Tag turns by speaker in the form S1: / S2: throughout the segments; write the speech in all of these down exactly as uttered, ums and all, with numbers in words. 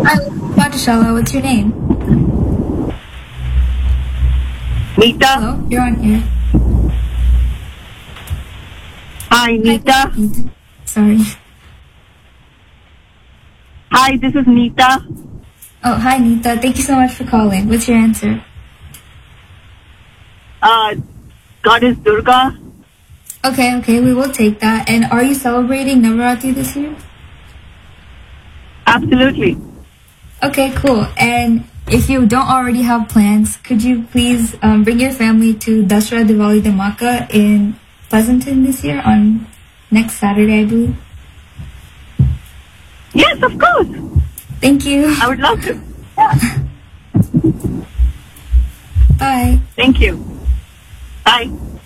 S1: Hi, Patishala, what's your name?
S2: Nita.
S1: Hello, you're on air.
S2: Hi, Nita.
S1: Nita. Sorry.
S2: Hi, this is Nita.
S1: Oh, hi, Nita. Thank you so much for calling. What's your answer?
S2: Uh, Goddess Durga.
S1: Okay, okay, we will take that. And are you celebrating Navaratri this year?
S2: Absolutely.
S1: Okay, cool. And if you don't already have plans, could you please um, bring your family to Dasra Diwali Dhamaka in Pleasanton this year on next Saturday, I believe?
S2: Yes, of course.
S1: Thank you.
S2: I would love to. Yeah.
S1: Bye.
S2: Thank you. Bye.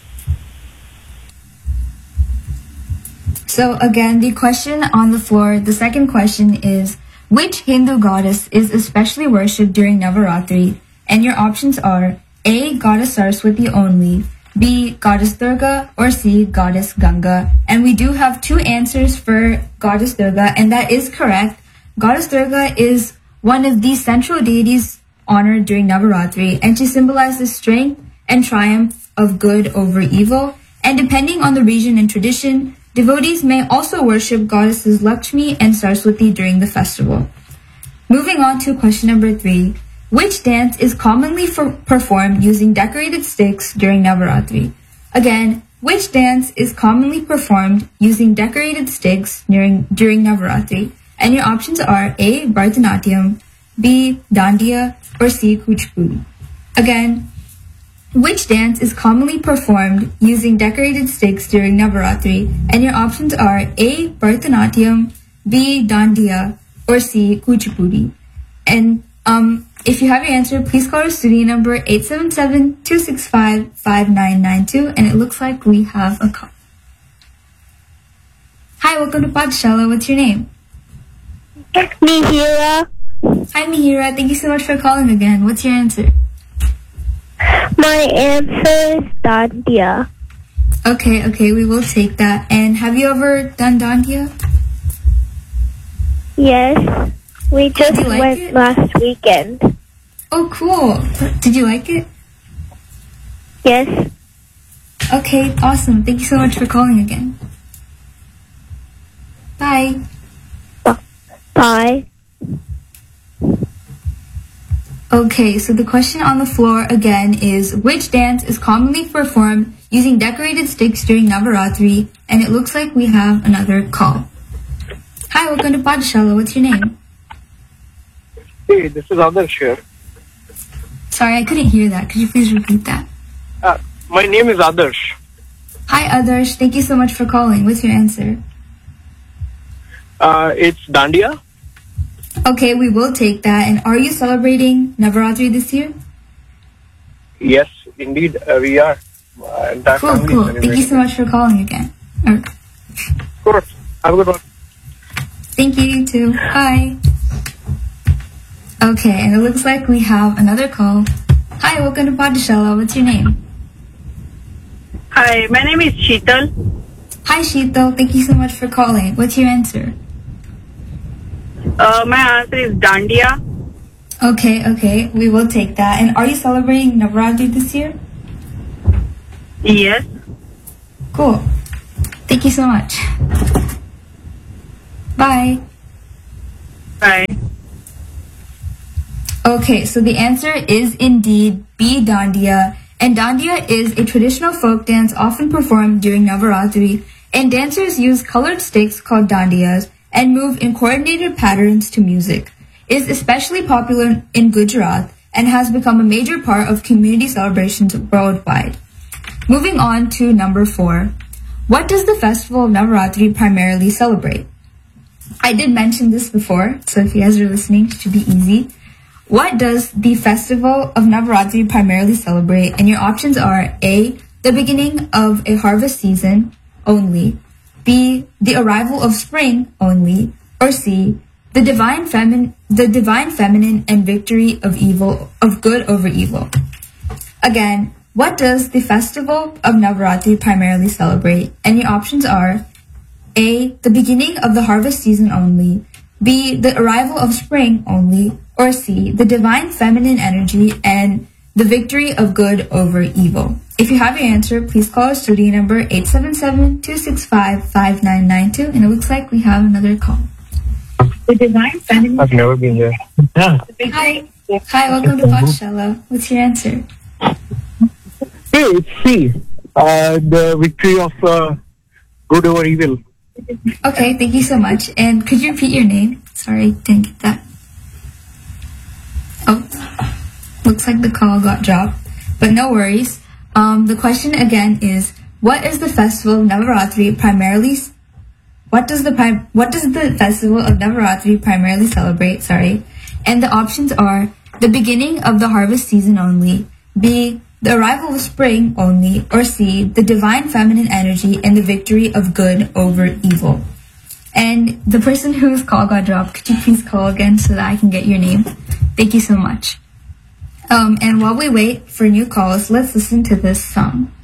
S1: So again, the question on the floor, the second question is, which Hindu goddess is especially worshipped during Navaratri? And your options are A. Goddess Saraswati only, B. Goddess Durga, or C. Goddess Ganga. And we do have two answers for Goddess Durga, and that is correct. Goddess Durga is one of the central deities honored during Navaratri, and she symbolizes strength and triumph of good over evil. And depending on the region and tradition, devotees may also worship goddesses Lakshmi and Saraswati during the festival. Moving on to question number three. Which dance is commonly for performed using decorated sticks during Navaratri? Again, which dance is commonly performed using decorated sticks during, during Navaratri? And your options are A. Bharatanatyam, B. Dandiya, or C. Kuchipudi. Again, which dance is commonly performed using decorated sticks during Navaratri? And your options are A. Bharatanatyam, B. Dandiya, or C. Kuchipudi. And um, if you have your answer, please call our studio number eight seven seven, two six five, five nine nine two. And it looks like we have a call. Hi, welcome to Pathshala. What's your name?
S3: Mihira.
S1: Hi, Mihira. Thank you so much for calling again. What's your answer?
S3: My answer is Dandiya.
S1: Okay, okay, we will take that. And have you ever done Dandiya?
S3: Yes, we just
S1: you like
S3: went
S1: it?
S3: last weekend.
S1: Oh, cool. Did you like it?
S3: Yes.
S1: Okay, awesome. Thank you so much for calling again. Bye.
S3: Bye.
S1: Okay, so the question on the floor again is, which dance is commonly performed using decorated sticks during Navaratri? And it looks like we have another call. Hi, welcome to Pathshala. What's your name?
S4: Hey, this is Adarsh here.
S1: Sorry, I couldn't hear that. Could you please repeat that?
S4: Uh, my name is Adarsh.
S1: Hi, Adarsh. Thank you so much for calling. What's your answer?
S4: Uh, it's Dandiya.
S1: Okay, we will take that. And are you celebrating Navaratri this year?
S4: Yes, indeed, uh, we are. Uh, entire
S1: Cool,
S4: family is
S1: cool. Thank you
S4: celebrating.
S1: so much for calling again. Or,
S4: Of course. Have a good one.
S1: thank you, you too. Bye. Okay, and it looks like we have another call. Hi, welcome to Pathshala. What's your name?
S2: Hi, my name is Sheetal.
S1: Hi, Sheetal. Thank you so much for calling. What's your answer?
S2: Uh, my answer is Dandiya.
S1: Okay, okay. We will take that. And are you celebrating Navaratri this year?
S2: Yes.
S1: Cool. Thank you so much. Bye.
S2: Bye.
S1: Okay, so the answer is indeed B. Dandiya. And Dandiya is a traditional folk dance often performed during Navaratri. And dancers use colored sticks called dandiyas and move in coordinated patterns to music. It is especially popular in Gujarat and has become a major part of community celebrations worldwide. Moving on to number four. What does the festival of Navaratri primarily celebrate? I did mention this before, so if you guys are listening, it should be easy. What does the festival of Navaratri primarily celebrate? And your options are A, the beginning of a harvest season only, B, the arrival of spring only, or C, the divine feminine, the divine feminine and victory of evil, of good over evil. Again, what does the festival of Navaratri primarily celebrate? And your options are A, the beginning of the harvest season only, B, the arrival of spring only, or C, the divine feminine energy and the victory of good over evil? If you have your answer, please call our studio number eight seven seven, two six five, five nine nine two, and it looks like we have another call.
S2: The divine feminine.
S4: I've never been there.
S5: Yeah.
S1: Hi. Hi, welcome to Pathshala. What's your answer?
S4: Hey, it's C. Uh, the victory of uh, good over evil.
S1: Okay, thank you so much. And could you repeat your name? Sorry, didn't get that. Oh, looks like the call got dropped, but no worries. Um, the question again is, what is the festival of Navaratri primarily? What does the pri- what does the festival of Navaratri primarily celebrate? Sorry, and the options are the beginning of the harvest season only, B, the arrival of spring only, or C, the divine feminine energy and the victory of good over evil. And the person whose call got dropped, could you please call again so that I can get your name? Thank you so much. Um, and while we wait for new calls, let's listen to this song.